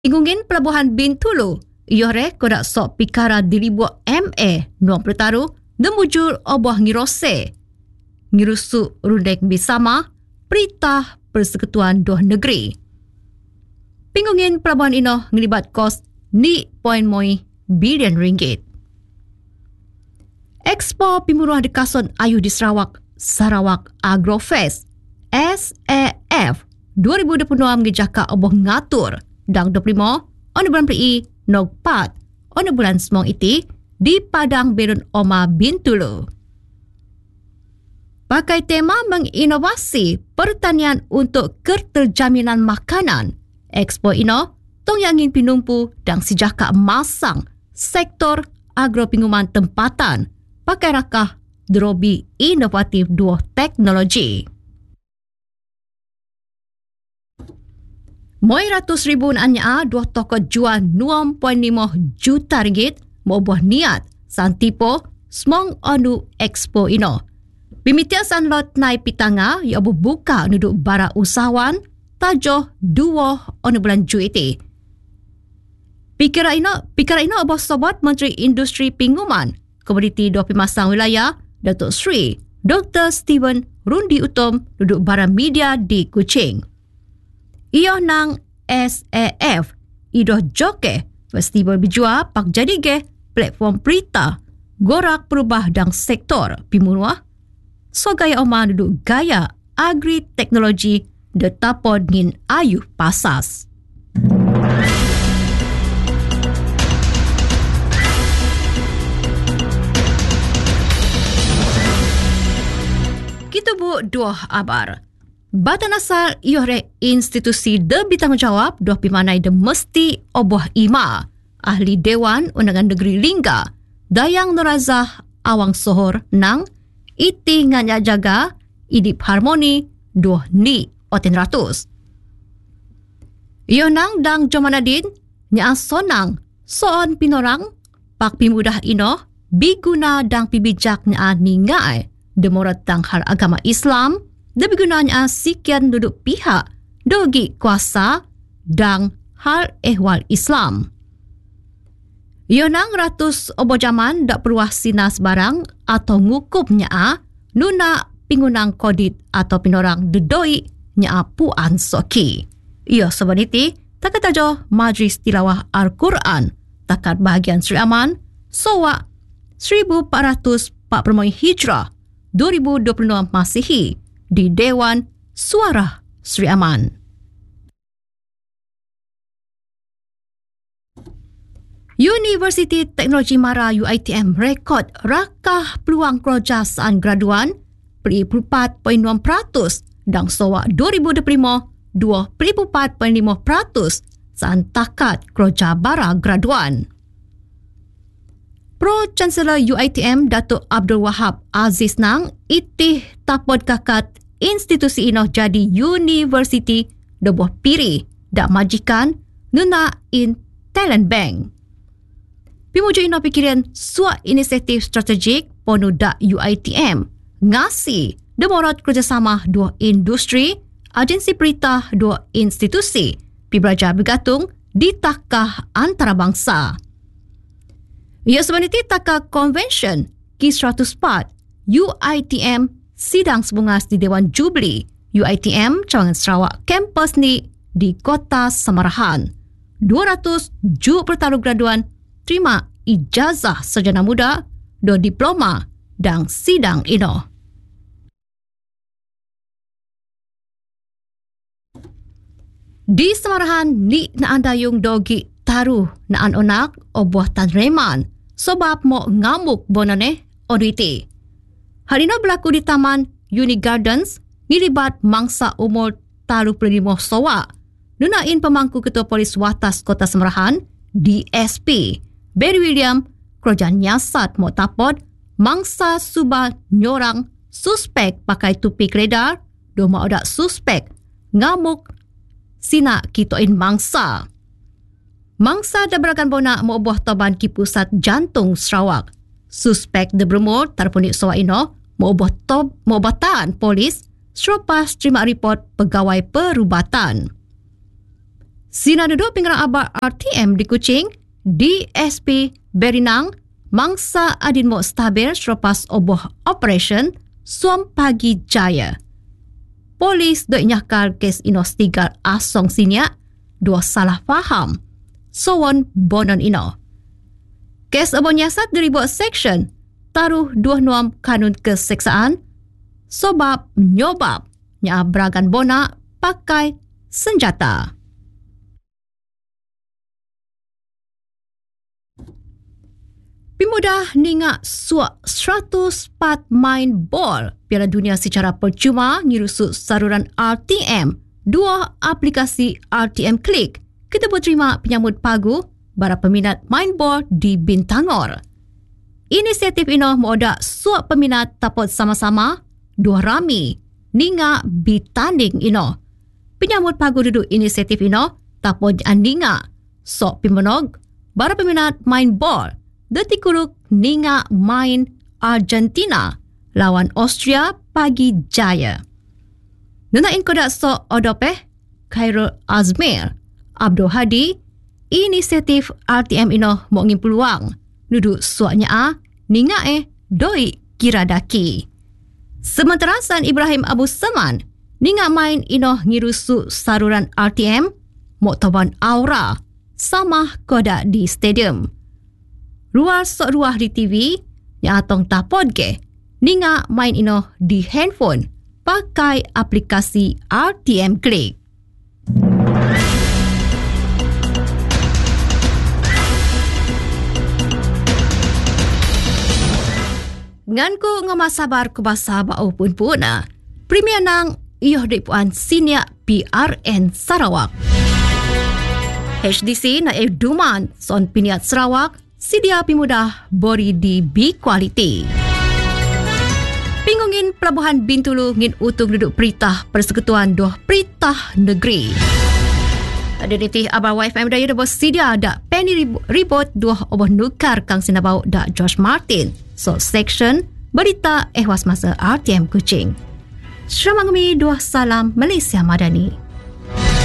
Ingungin Pelabuhan Bintulu, iore kodak sok pikara dilibuak MA nuang pertaru demujur obah ngirose. Ngirusuk rundek bersama Perintah Persekutuan Dua Negeri. Pingungin pelabuhan ino ngelibat kos ni poin moi bilion ringgit. Expo Pimuruah Dekason Ayu di Sarawak Agrofest SAF 2026 ngejaka oboh ngatur dang 25 on bulan Peri nog 4 on bulan Semong iti di Padang Berun Oma Bintulu. Pakai tema menginovasi pertanian untuk keterjaminan makanan, Expo ino tong yangin pinumpu dan sejaka masang sektor agropinguman tempatan pakai rakah drobi inovatif dua teknologi. Moi ratus ribu anya dua toko jual 6.5 juta ringgit mobuah niat santipo Semong onu Expo ino. Bimitiasan lot nai pitanga ya buka nuduk bara usahawan tajoh 2 on bulan Jui iti. Pikira ino abah sobat Menteri Industri Pinguman Komoditi Dua Pemasang Wilayah Datuk Seri Dr. Steven Rundi Utom duduk bara media di Kuching. Iyo nang SAF idoh joke festival bijua pak jadi ge platform berita gorak perubah dang sektor pimuruah so gaya oma duduk gaya agri teknologi detapod ngin ayuh pasas. Kita bu dua abar. Batan asal iore institusi de bertanggungjawab doh pimanai de mesti oboh ima ahli Dewan Undangan Negeri Lingga Dayang Norazah Awang Sohor nang iti nganya jaga idip harmoni doh ni oten ratus. Iyo nang dang Jomanadin nya sonang soon pinorang pak pimudah ino biguna dang pibijak nya ningai demorat dang hal agama Islam lebih gunanya sekian duduk pihak dogi kuasa dan hal ehwal Islam. Yonang ratus obo jaman dak peruah sinas barang atau ngukupnya nuna pingunang kodit atau pinorang dedoi nya puan soki. Iyo sebeniti takatajo Majlis Tilawah Al-Quran takat bahagian Sri Aman sowa 1440 Hijrah 2026 Masihi di Dewan Suara Sri Aman. Universiti Teknologi Mara UiTM rekod rakah peluang kerjasaan graduan 4.6% dan sowa 2025 2.4.5% saan takat kerja bara graduan. Pro Chancellor UiTM Datuk Abdul Wahab Aziz nang itih tapod kakat institusi ino jadi universiti doboh piri dak majikan nuna in talent bank. Pimuju ino pikiran suat inisiatif strategik ponu dak UiTM ngasi demorat kerjasama dua industri, agensi berita dua institusi pi belajar bergantung di takah antarabangsa. Ia sebenarnya takah konvensyen Ki-104 UiTM sidang sebungas di Dewan Jubli UiTM Cawangan Sarawak kampus ni di Kota Samarahan. 200 ju pertaruh graduan terima ijazah sarjana muda, 2 diploma dan sidang ino. Di Samarahan ni naan dayung dogi taruh naan onak obuah tanreman sebab mo ngamuk bonane oditi. Hal ini berlaku di Taman Uni Gardens ngilibat mangsa umur 35 sowa. Nunain pemangku Ketua Polis Watas Kota Samarahan DSP Barry William kerajaan nyasat mo tapod mangsa suba nyorang suspek pakai tupik radar doma odak suspek ngamuk sina kitoin mangsa. Mangsa dah berakan bona mo obuah taban ki Pusat Jantung Sarawak. Suspek de berumur tarpunit sowa ino mo obatan polis selepas terima report pegawai perubatan. Sina duduk pinggarang abad RTM di Kuching, DSP Berinang, mangsa adin mo stabil selepas oboh operation Suam Pagi Jaya. Polis dok nyakar kes inostigal asong sinya, dua salah faham. Sowon bonon ino. Kes oboh nyasat diribuat section, taruh dua nuam kanun keseksaan, sebab nyobab nyabragan bona pakai senjata. Pemuda ningak suak 104 main bol Piala Dunia secara percuma ngirusuk saluran RTM, dua aplikasi RTM Klik. Kita berterima penyambut pagu para peminat main bol di Bintangor. Inisiatif ini mengodak suak peminat tapot sama-sama, dua rami, ningak bitanding ini. Penyambut pagu duduk inisiatif ini tapot ningak sok pimenog para peminat main bol detikuruk ninga main Argentina lawan Austria Pagi Jaya. Nunain kodak so odopeh Khairul Azmir Abdul Hadi inisiatif RTM ino mau ngin peluang duduk suaknya ninga doi kiradaki. Sementara San Ibrahim Abu Saman ninga main ino ngirusu saluran RTM mau taban aura sama kodak di stadium. Ruar sok ruah di TV, yang atong tapod ke, ninga main ino di handphone, pakai aplikasi RTM Klik. Nganku ngamasabar kubasa bau pun puna, Premier nang iyoh di puan sinia PRN Sarawak. HDC na Duman son piniat Sarawak, Sidia Pemuda bori di B-Quality. Pingungin Pelabuhan Bintulu ngin utung duduk peritah Persekutuan Doh Peritah Negeri. Ada nitih Abang YFM daya debos sidia ada Penny Ribot dua oboh nukar kang sinabau da George Martin. So section berita ehwas masa RTM Kuching. Syamangmi dua salam Malaysia Madani.